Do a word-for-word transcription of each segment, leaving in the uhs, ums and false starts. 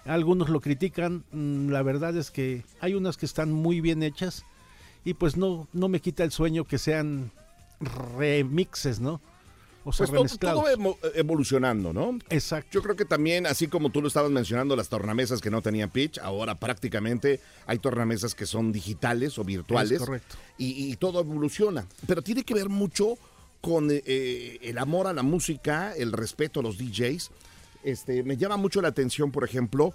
Algunos lo critican, la verdad es que hay unas que están muy bien hechas y pues no, no me quita el sueño que sean remixes, ¿no? O sea, pues todo, todo evolucionando, ¿no? Exacto. Yo creo que también, así como tú lo estabas mencionando, las tornamesas que no tenían pitch, ahora prácticamente hay tornamesas que son digitales o virtuales. Es correcto. Y, y todo evoluciona. Pero tiene que ver mucho con eh, el amor a la música, el respeto a los D Js. Este, me llama mucho la atención, por ejemplo,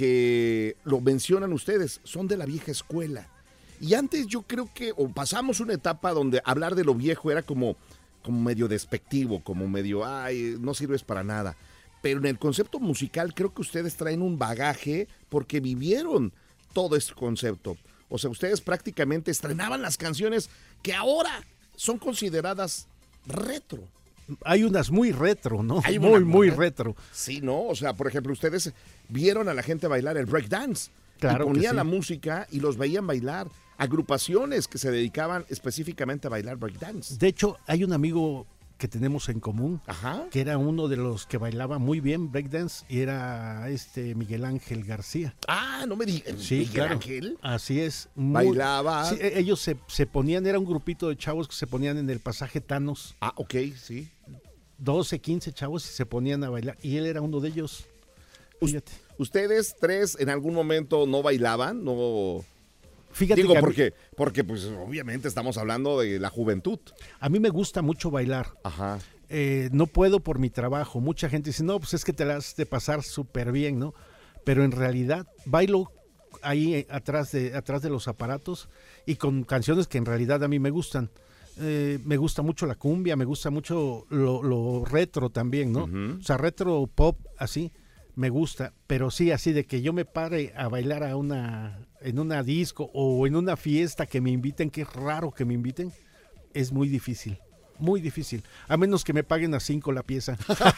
que lo mencionan ustedes, son de la vieja escuela. Y antes yo creo que, o pasamos una etapa donde hablar de lo viejo era como... como medio despectivo, como medio, ay, no sirves para nada. Pero en el concepto musical creo que ustedes traen un bagaje porque vivieron todo este concepto. O sea, ustedes prácticamente estrenaban las canciones que ahora son consideradas retro. Hay unas muy retro, ¿no? Hay muy, una, muy ¿no? retro. Sí, ¿no? O sea, por ejemplo, ustedes vieron a la gente bailar el breakdance. Claro y ponían que sí. la música y los veían bailar. Agrupaciones que se dedicaban específicamente a bailar breakdance. De hecho, hay un amigo que tenemos en común, Ajá. que era uno de los que bailaba muy bien breakdance y era este Miguel Ángel García. Ah, no me digas. Sí, Miguel claro. Ángel. Así es. Muy, Bailaba. Sí, ellos se, se ponían, era un grupito de chavos que se ponían en el pasaje Thanos. Ah, ok, sí. doce, quince chavos y se ponían a bailar. Y él era uno de ellos. Fíjate. ¿Ustedes tres en algún momento no bailaban? No. Fíjate Digo, que a mí- porque, porque pues obviamente estamos hablando de la juventud. A mí me gusta mucho bailar. Ajá. Eh, no puedo por mi trabajo. Mucha gente dice, no, pues es que te la has de pasar súper bien, ¿no? Pero en realidad bailo ahí eh, atrás de, atrás de los aparatos y con canciones que en realidad a mí me gustan. Eh, me gusta mucho la cumbia, me gusta mucho lo, lo retro también, ¿no? Ujú. O sea, retro pop, así, me gusta. Pero sí, así de que yo me pare a bailar a una, en una disco o en una fiesta que me inviten, que es raro que me inviten, es muy difícil. Muy difícil, a menos que me paguen a cinco la pieza.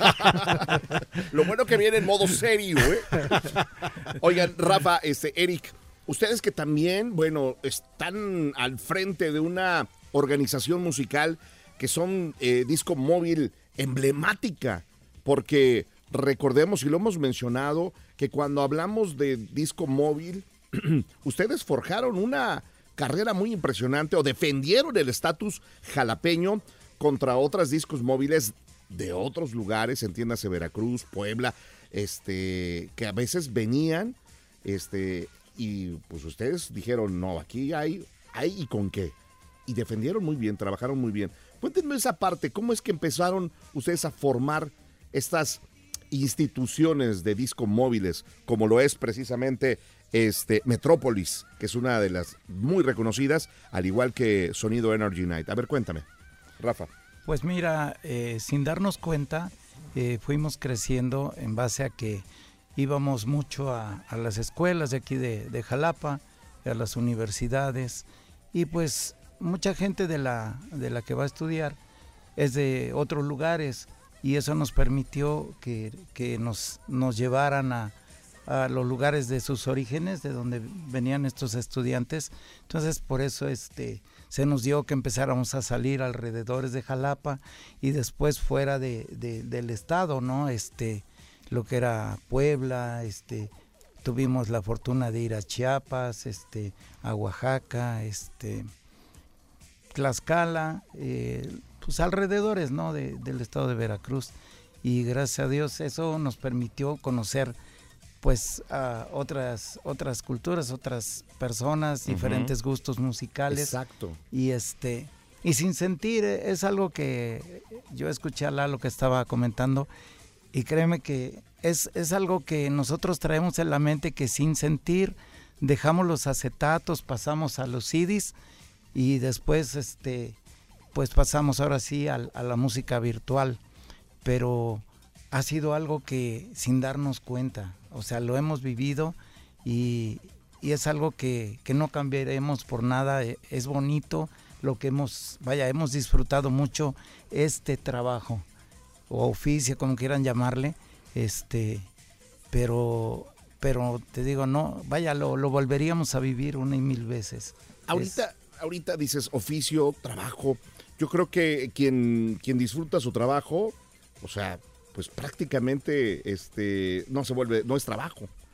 Lo bueno que viene en modo serio, ¿eh? Oigan, Rafa, este, Eric, ustedes que también, bueno, están al frente de una organización musical que son eh, disco móvil emblemática, porque recordemos, y lo hemos mencionado, que cuando hablamos de disco móvil, ustedes forjaron una carrera muy impresionante o defendieron el estatus jalapeño contra otros discos móviles de otros lugares, entiéndase Veracruz, Puebla, este, que a veces venían, este, y pues ustedes dijeron, no, aquí hay, hay y con qué. Y defendieron muy bien, trabajaron muy bien. Cuéntenme esa parte, ¿cómo es que empezaron ustedes a formar estas instituciones de disco móviles, como lo es precisamente este Metrópolis, que es una de las muy reconocidas, al igual que Sonido Energy Night? A ver, cuéntame, Rafa. Pues mira, eh, sin darnos cuenta, eh, fuimos creciendo en base a que íbamos mucho a, a las escuelas de aquí de, de Jalapa, a las universidades, y pues mucha gente de la, de la que va a estudiar es de otros lugares, y eso nos permitió que, que nos, nos llevaran a, a los lugares de sus orígenes, de donde venían estos estudiantes. Entonces por eso este se nos dio que empezáramos a salir alrededores de Jalapa y después fuera de, de, del estado, ¿no? Este, lo que era Puebla, este, tuvimos la fortuna de ir a Chiapas, este, a Oaxaca, este, Tlaxcala, eh, pues alrededores, ¿no? de, del estado de Veracruz, y gracias a Dios eso nos permitió conocer pues a otras otras culturas, otras personas, diferentes uh-huh. gustos musicales. Exacto. Y este y sin sentir, es algo que yo escuché a Lalo que estaba comentando, y créeme que es, es algo que nosotros traemos en la mente, que sin sentir dejamos los acetatos, pasamos a los C Ds y después este pues pasamos ahora sí a, a la música virtual, pero ha sido algo que sin darnos cuenta, o sea, lo hemos vivido y, y es algo que, que no cambiaremos por nada. Es bonito lo que hemos, vaya, hemos disfrutado mucho este trabajo o oficio, como quieran llamarle, este, pero, pero te digo, no, vaya, lo, lo volveríamos a vivir una y mil veces. Ahorita, es, ahorita dices oficio, trabajo. Yo creo que quien, quien disfruta su trabajo, o sea, pues prácticamente este no se vuelve, no es trabajo.